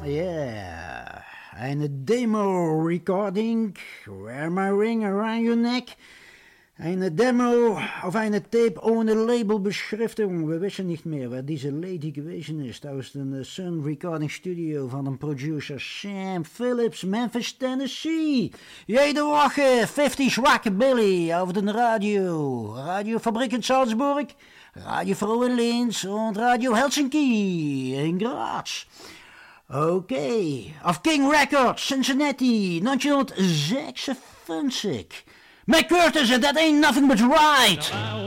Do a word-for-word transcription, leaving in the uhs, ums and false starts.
Yeah. Eine Demo-Recording, Wear My Ring Around Your Neck. Eine Demo auf eine Tape ohne Labelbeschriftung. We wisten niet meer waar deze lady gewesen is. Aus de Sun Recording Studio van een producer Sam Phillips, Memphis, Tennessee. Jede Woche fifties Rockabilly auf den Radio. Radiofabrik in Salzburg, Radio Froh in Linz und Radio Helsinki in Graz. Okay, auf King Records, Cincinnati, negentien zesenfünftig. Mac Curtis, and that ain't nothing but right.